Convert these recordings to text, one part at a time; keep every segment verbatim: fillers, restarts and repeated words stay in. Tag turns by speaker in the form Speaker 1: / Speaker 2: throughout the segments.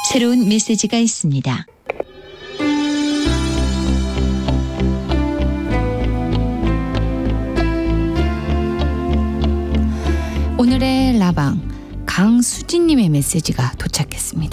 Speaker 1: 새로운 메시지가 있습니다. 오늘의 라방 강수진님의 메시지가 도착했습니다.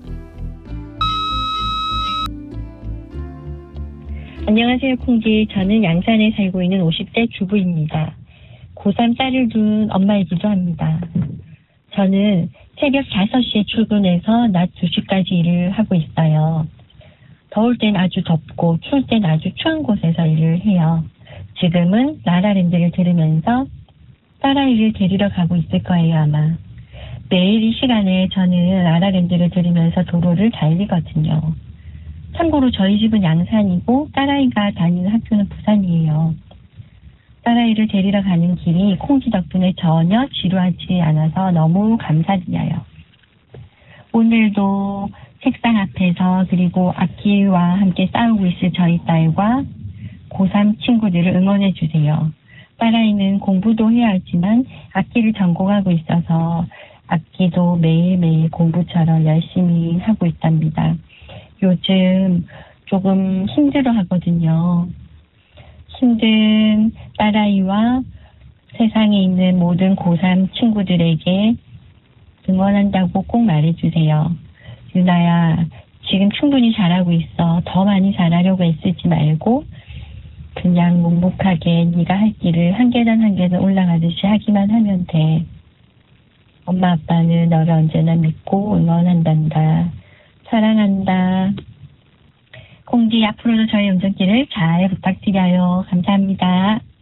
Speaker 2: 안녕하세요, 콩지. 저는 양산에 살고 있는 오십 대 주부입니다. 고삼 딸을 둔 엄마이기도 합니다. 저는 새벽 다섯 시에 출근해서 낮 두 시까지 일을 하고 있어요. 더울 땐 아주 덥고 추울 땐 아주 추운 곳에서 일을 해요. 지금은 라라랜드를 들으면서 딸아이를 데리러 가고 있을 거예요, 아마. 매일 이 시간에 저는 라라랜드를 들으면서 도로를 달리거든요. 참고로 저희 집은 양산이고 딸아이가 다니는 학교는 부산이에요. 딸아이를 데리러 가는 길이 콩지 덕분에 전혀 지루하지 않아서 너무 감사드려요. 오늘도 책상 앞에서 그리고 악기와 함께 싸우고 있을 저희 딸과 고삼 친구들을 응원해 주세요. 딸아이는 공부도 해야 하지만 악기를 전공하고 있어서 악기도 매일매일 공부처럼 열심히 하고 있답니다. 요즘 조금 힘들어 하거든요. 힘든 딸아이와 세상에 있는 모든 고삼 친구들에게 응원한다고 꼭 말해주세요. 유나야, 지금 충분히 잘하고 있어. 더 많이 잘하려고 애쓰지 말고 그냥 묵묵하게 네가 할 길을 한 계단 한 계단 올라가듯이 하기만 하면 돼. 엄마 아빠는 너를 언제나 믿고 응원한단다. 사랑한다. 콩지 앞으로도 저희 운전길을 잘 부탁드려요. 감사합니다.